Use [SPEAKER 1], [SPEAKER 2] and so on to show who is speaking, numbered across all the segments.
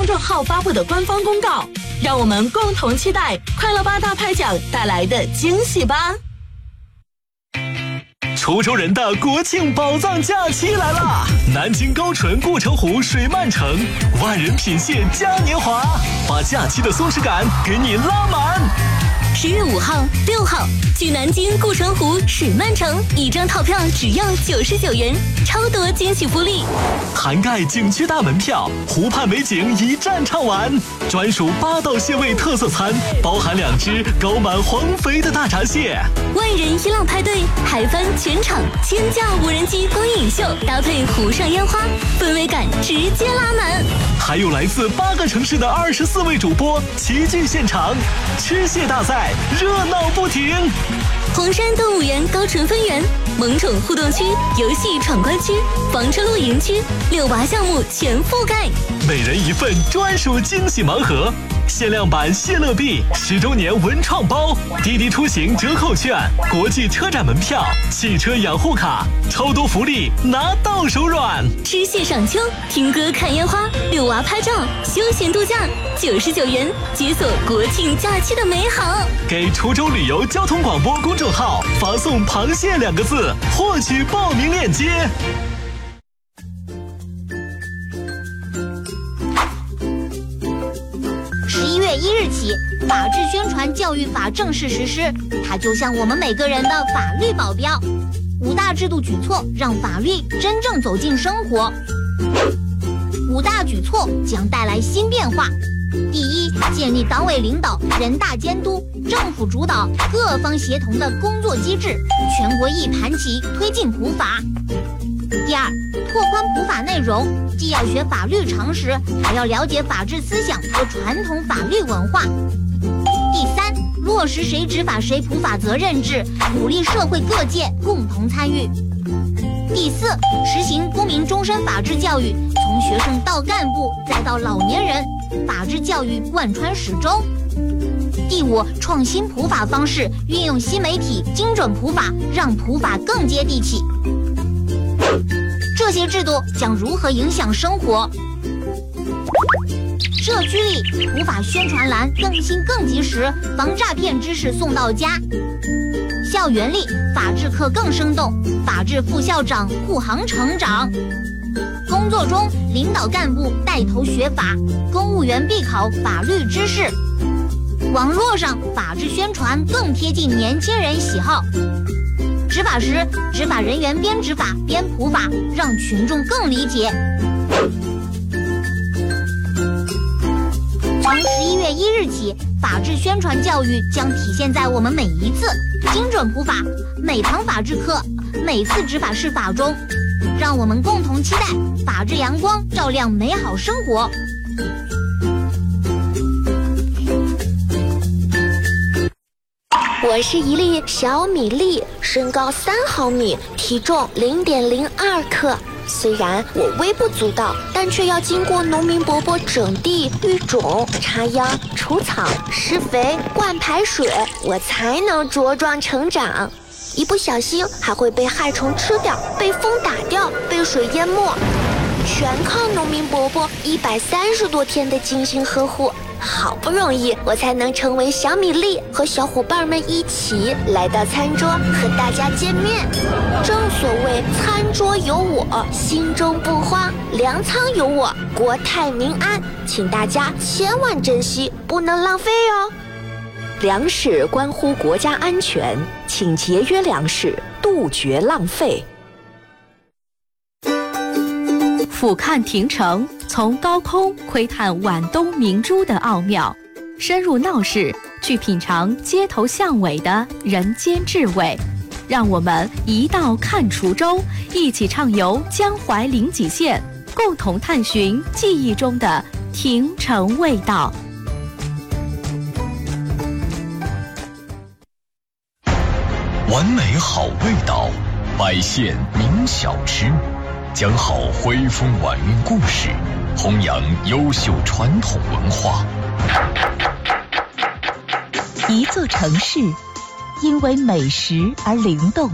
[SPEAKER 1] 众号发布的官方公告，让我们共同期待快乐吧大拍奖带来的惊喜吧。
[SPEAKER 2] 滁州人的国庆宝藏假期来啦！南京高淳顾城湖水漫城，万人品蟹嘉年华，把假期的松弛感给你拉满。
[SPEAKER 3] 10月5号、6号，去南京顾城湖水漫城，一张套票只要99元，超多惊喜福利，
[SPEAKER 2] 涵盖景区大门票、湖畔美景一站畅玩，专属8道蟹味特色餐，包含2只高满黄肥的大闸蟹。
[SPEAKER 3] 万人一浪派对，海帆全场千架无人机光影秀，搭配湖上烟花，氛围感直接拉满。
[SPEAKER 2] 还有来自8个城市的24位主播齐聚现场，吃蟹大赛热闹不停。
[SPEAKER 3] 红山动物园高淳分园、萌宠互动区、游戏闯关区、房车露营区，6娃项目全覆盖，
[SPEAKER 2] 每人一份专属惊喜盲盒，限量版谢乐币10周年文创包，滴滴出行折扣券，国际车展门票，汽车养护卡，超多福利拿到手软。
[SPEAKER 3] 吃蟹赏秋，听歌看烟花，6娃拍照，休闲度假，99元解锁国庆假期的美好。
[SPEAKER 2] 给滁州旅游交通广播公众号发送螃蟹2个字，获取报名链接。
[SPEAKER 4] 11月1日起，法治宣传教育法正式实施，它就像我们每个人的法律保镖。5大制度举措让法律真正走进生活。5大举措将带来新变化。第一，建立党委领导、人大监督、政府主导、各方协同的工作机制，全国一盘棋推进普法。第二，拓宽普法内容，既要学法律常识，还要了解法治思想和传统法律文化。第三，落实谁执法谁普法责任制，鼓励社会各界共同参与。第四，实行公民终身法治教育，从学生到干部再到老年人，法治教育贯穿始终。第五，创新普法方式，运用新媒体精准普法，让普法更接地气。这些制度将如何影响生活？社区里普法宣传栏更新更及时，防诈骗知识送到家。校园里法治课更生动，法治副校长护航成长。工作中领导干部带头学法，公务员必考法律知识。网络上法治宣传更贴近年轻人喜好。执法时，执法人员边执法边普法，让群众更理解。从11月1日起，法治宣传教育将体现在我们每一次精准普法、每堂法治课、每次执法释法中，让我们共同期待法治阳光照亮美好生活。
[SPEAKER 5] 我是一粒小米粒，身高3毫米，体重0.02克。虽然我微不足道，但却要经过农民伯伯整地、育种、插秧、除草、施肥、灌排水，我才能茁壮成长。一不小心还会被害虫吃掉，被风打掉，被水淹没，全靠农民伯伯130多天的精心呵护。好不容易我才能成为小米粒，和小伙伴们一起来到餐桌和大家见面。正所谓餐桌有我，心中不慌，粮仓有我，国泰民安，请大家千万珍惜，不能浪费哦。
[SPEAKER 6] 粮食关乎国家安全，请节约粮食，杜绝浪费。
[SPEAKER 7] 俯瞰亭城，从高空窥探皖东明珠的奥妙，深入闹市，去品尝街头巷尾的人间至味。让我们一道看滁州，一起畅游江淮临济县，共同探寻记忆中的亭城味道。
[SPEAKER 2] 完美好味道，百县名小吃，讲好徽风晚运故事，弘扬优秀传统文化。
[SPEAKER 8] 一座城市因为美食而灵动，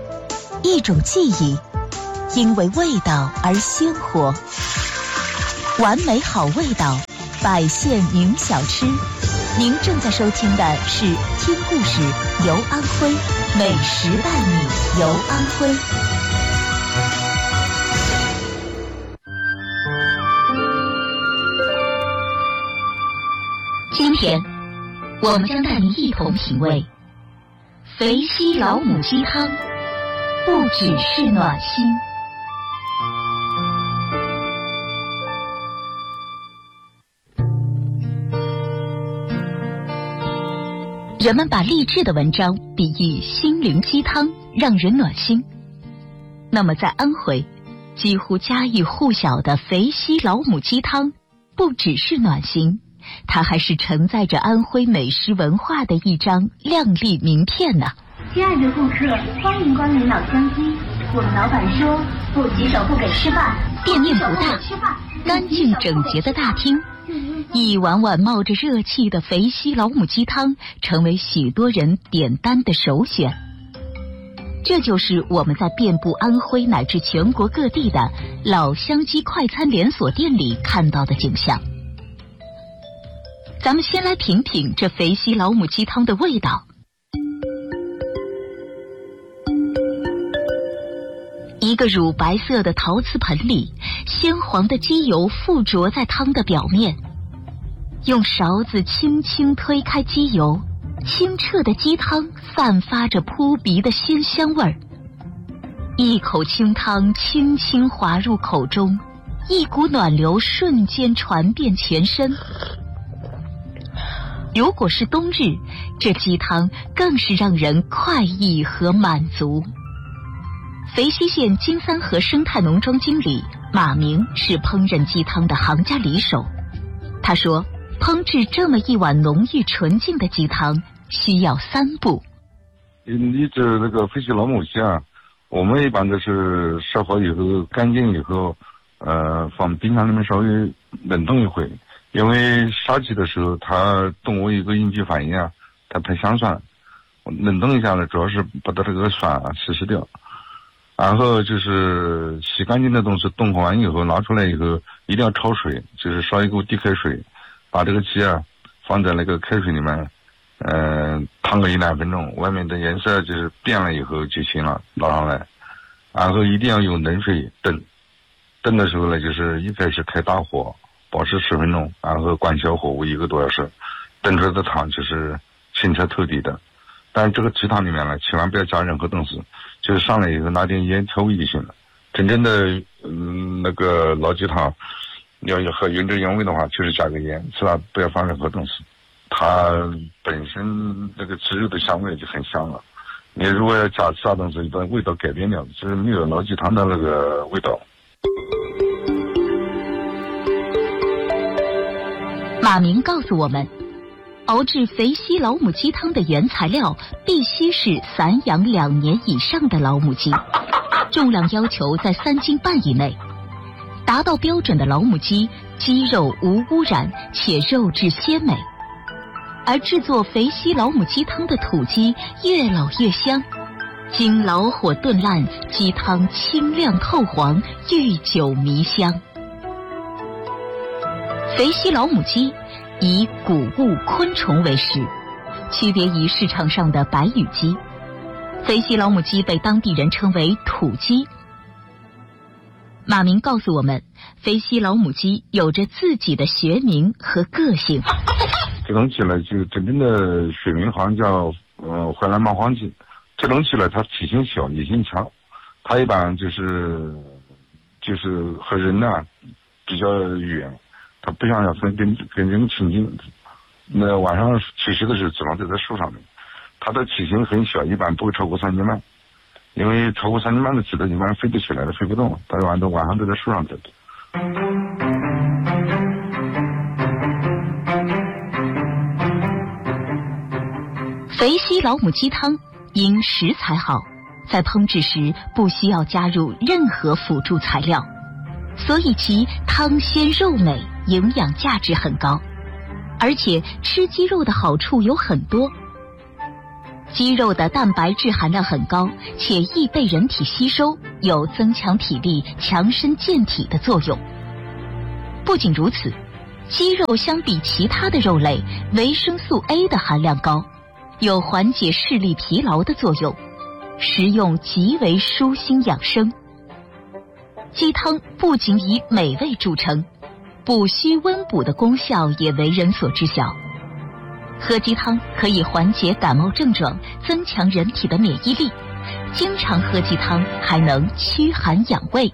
[SPEAKER 8] 一种记忆因为味道而鲜活。 完美好味道，百县名小吃。您正在收听的是听故事游安徽，美食伴你游安徽。今天我们将带您一同品味肥西老母鸡汤，不只是暖心。人们把励志的文章比喻心灵鸡汤，让人暖心。那么在安徽，几乎家喻户晓的肥西老母鸡汤不只是暖心，它还是承载着安徽美食文化的一张亮丽名片呢。
[SPEAKER 9] 亲爱的顾客，欢迎光临老乡鸡。我们老板说，不洗手不给吃饭。
[SPEAKER 8] 店面不大，干净整洁的大厅，一碗碗冒着热气的肥西老母鸡汤成为许多人点单的首选。这就是我们在遍布安徽乃至全国各地的老乡鸡快餐连锁店里看到的景象。咱们先来品品这肥西老母鸡汤的味道。一个乳白色的陶瓷盆里，鲜黄的鸡油附着在汤的表面，用勺子轻轻推开鸡油，清澈的鸡汤散发着扑鼻的鲜香味儿。一口清汤轻轻滑入口中，一股暖流瞬间传遍全身。如果是冬日，这鸡汤更是让人快意和满足。肥西县金三河生态农庄经理马明是烹饪鸡汤的行家里手。他说，烹制这么一碗浓郁纯净的鸡汤需要3步。
[SPEAKER 10] 你这那个肥西老母鸡啊，我们一般都是烧好以后干净以后，放冰箱里面稍微冷冻一会，因为杀鸡的时候它动物一个应激反应啊，它太香酸，冷冻一下呢，主要是把它这个酸啊稀掉。然后就是洗干净的东西冻完以后拿出来以后一定要焯水，就是烧一锅低开水，把这个鸡啊放在那个开水里面，烫个1-2分钟，外面的颜色就是变了以后就行了，捞上来。然后一定要用冷水炖的时候呢，就是一开始开大火保持10分钟，然后关小火煨1个多小时，炖出来的汤就是清澈透底的。但是这个鸡汤里面呢，千万不要加任何东西，就是上来以后拿点盐调味就行了。真正的那个老鸡汤要喝原汁原味的话，就是加个盐，其他不要放任何东西。它本身这个鸡肉的香味就很香了，你如果要加其他东西，把味道改变掉，就是没有老鸡汤的那个味道。
[SPEAKER 8] 马明告诉我们，熬制肥西老母鸡汤的原材料必须是散养2年以上的老母鸡，重量要求在3斤半以内。达到标准的老母鸡，鸡肉无污染，且肉质鲜美。而制作肥西老母鸡汤的土鸡越老越香，经老火炖烂，鸡汤清亮透黄，愈久弥香。肥西老母鸡以谷物昆虫为食，区别于市场上的白羽鸡。肥西老母鸡被当地人称为土鸡。马明告诉我们，肥西老母鸡有着自己的学名和个性。
[SPEAKER 10] 这种鸡呢，就真正的学名好像叫淮南蛮荒鸡。这种鸡呢，它体型小，野性强，它一般就是和人呢比较远，它不想要跟人亲近。那晚上栖息的时候只能在树上面，它的体型很小，一般不会超过3斤半。因为超过3斤半的鸡的一般飞不起来的，飞不动，它晚上都在树上走。
[SPEAKER 8] 肥西老母鸡汤因食材好，在烹制时不需要加入任何辅助材料，所以其汤鲜肉美，营养价值很高。而且吃鸡肉的好处有很多，鸡肉的蛋白质含量很高，且易被人体吸收，有增强体力、强身健体的作用。 不仅如此，鸡肉相比其他的肉类，维生素 A 的含量高，有缓解视力疲劳的作用，食用极为舒心养生。鸡汤不仅以美味著称，补虚温补的功效也为人所知晓。喝鸡汤可以缓解感冒症状，增强人体的免疫力，经常喝鸡汤还能驱寒养胃。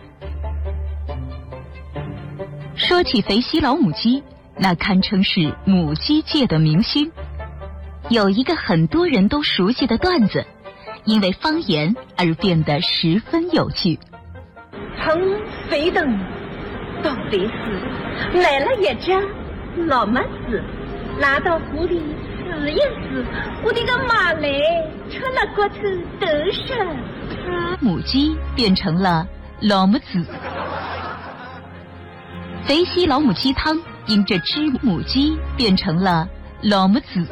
[SPEAKER 8] 说起肥西老母鸡，那堪称是母鸡界的明星。有一个很多人都熟悉的段子，因为方言而变得十分有趣。
[SPEAKER 11] 从肥等到肥死，买了一只老母子，拿到湖里试一试，我的个妈嘞，出了骨头都是。
[SPEAKER 8] 母鸡变成了老母子。肥西老母鸡汤因这只母鸡变成了老母子。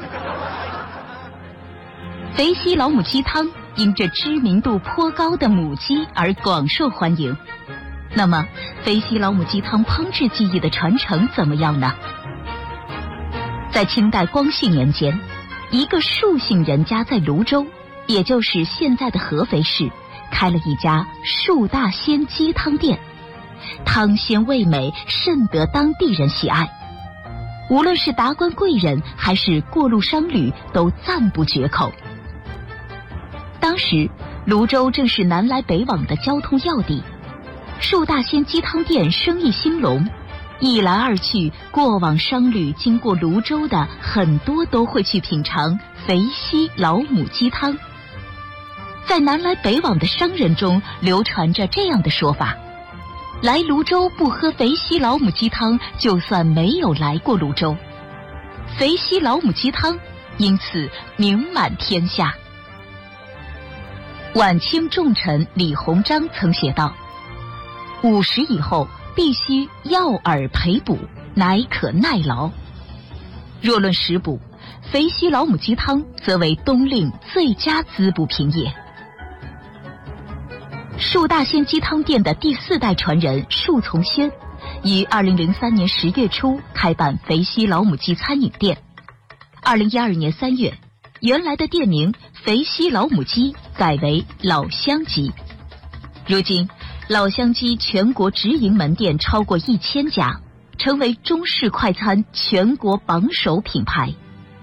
[SPEAKER 8] 肥西老母鸡汤因这知名度颇高的母鸡而广受欢迎。那么，肥西老母鸡汤烹制技艺的传承怎么样呢？在清代光绪年间，一个树姓人家在泸州，也就是现在的合肥市，开了一家树大仙鸡汤店，汤鲜味美，甚得当地人喜爱。无论是达官贵人还是过路商旅，都赞不绝口。当时，泸州正是南来北往的交通要地，树大仙鸡汤店生意兴隆，一来二去，过往商旅经过泸州的很多都会去品尝肥西老母鸡汤。在南来北往的商人中流传着这样的说法：来泸州不喝肥西老母鸡汤，就算没有来过泸州。肥西老母鸡汤因此名满天下。晚清重臣李鸿章曾写道：50以后必须药饵培补，乃可耐劳。若论食补，肥西老母鸡汤则为冬令最佳滋补品也。树大仙鸡汤店的第4代传人树从轩，于2003年10月初开办肥西老母鸡餐饮店。2012年3月，原来的店名肥西老母鸡改为老乡鸡。如今，老乡鸡全国直营门店超过1000家，成为中式快餐全国榜首品牌。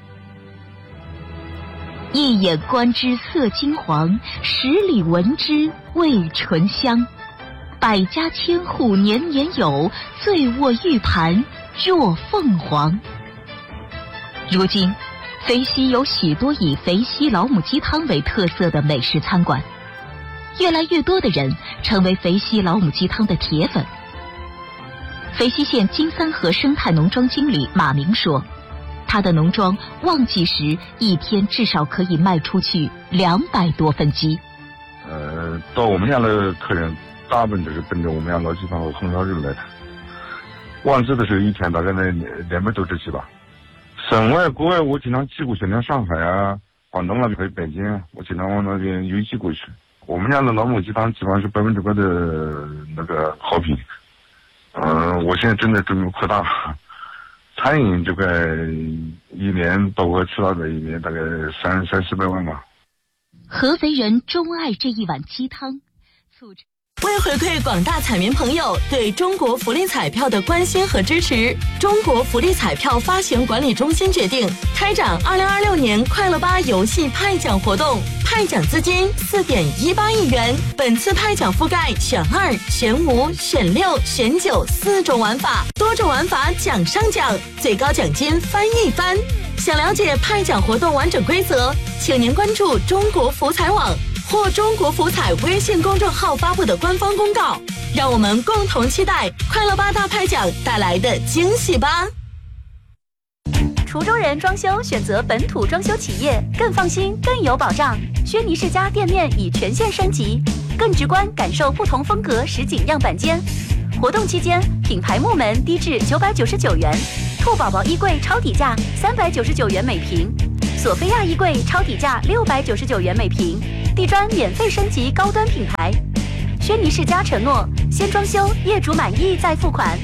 [SPEAKER 8] 一眼观之色金黄，10里闻之味醇香。百家千户年年有，醉卧玉盘若凤凰。如今，肥西有许多以肥西老母鸡汤为特色的美食餐馆，越来越多的人成为肥西老母鸡汤的铁粉。肥西县金三河生态农庄经理马明说，他的农庄旺季时一天至少可以卖出去200多份鸡。
[SPEAKER 10] 到我们家的客人大部分都是奔着我们家老鸡汤和红烧肉来的。旺季的时候一天大概200多只鸡吧。省外国外我经常寄过去，像上海啊、广东那边和北京，我经常往那边邮寄过去。我们家的老母鸡汤基本上是100%的那个好品。我现在正在准备扩大餐饮这块，一年包括吃到的一年大概300-400万吧。
[SPEAKER 8] 合肥人钟爱这一碗鸡汤，促成。
[SPEAKER 1] 为回馈广大彩民朋友对中国福利彩票的关心和支持，中国福利彩票发行管理中心决定开展2026年快乐8游戏派奖活动，派奖资金4.18亿元。本次派奖覆盖选2、选5、选6、选94种玩法，多种玩法奖上奖，最高奖金翻一番。想了解派奖活动完整规则，请您关注中国福彩网或中国福彩微信公众号发布的官方公告，让我们共同期待快乐8大派奖带来的惊喜吧。
[SPEAKER 7] 滁州人装修选择本土装修企业，更放心更有保障。轩尼世家店面已全线升级，更直观感受不同风格实景样板间。活动期间，品牌木门低至999元，兔宝宝衣柜超底价399元每平，索菲亚衣柜超底价699元每平，地砖免费升级高端品牌。轩尼世家承诺先装修，业主满意再付款。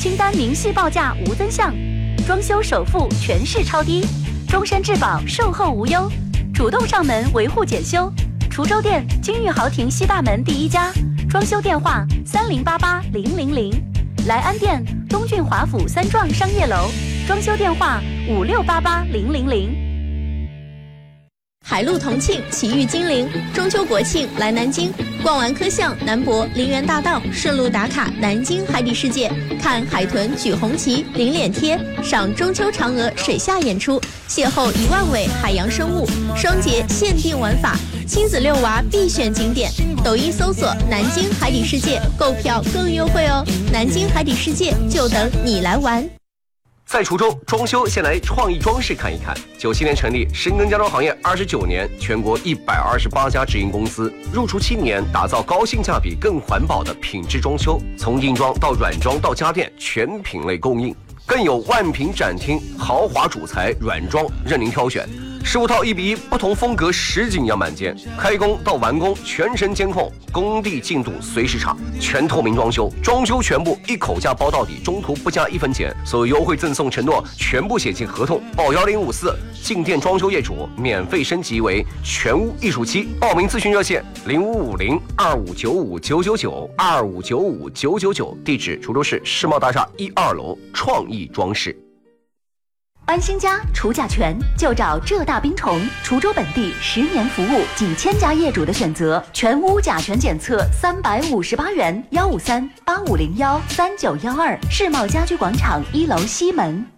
[SPEAKER 12] 清单明细报价无增项，装修首付全市超低，终身质保，售后无忧，主动上门维护检修。滁州店金玉豪庭西大门第1家，装修电话30880000，莱安店东郡华府3幢商业楼，装修电话56880000。
[SPEAKER 3] 海陆同庆，奇遇金陵，中秋国庆来南京，逛完科巷、南博、陵园大道，顺路打卡南京海底世界，看海豚举红旗、领脸贴，赏中秋嫦娥水下演出，邂逅1万尾海洋生物，双节限定玩法，亲子遛娃必选景点。抖音搜索南京海底世界，购票更优惠哦！南京海底世界就等你来玩。
[SPEAKER 13] 在滁州装修，先来创意装饰看一看。97年成立，深耕家装行业29年，全国128家直营公司，入驻7年，打造高性价比、更环保的品质装修，从硬装到软装到家电，全品类供应，更有万品展厅，豪华主材软装任您挑选。15套1:1，不同风格实景样板间，开工到完工全程监控，工地进度随时查，全透明装修，装修全部一口价包到底，中途不加1分钱，所有优惠赠送承诺全部写进合同，报1054，进店装修业主免费升级为全屋艺术漆，报名咨询热线0550-2595-999，2595-999，地址滁州市世贸大厦1、2楼创意装饰。
[SPEAKER 12] 安心家除甲醛就找浙大冰虫，滁州本地10年服务，几千家业主的选择，全屋甲醛检测358元，153-8501-3912，世贸家居广场1楼西门。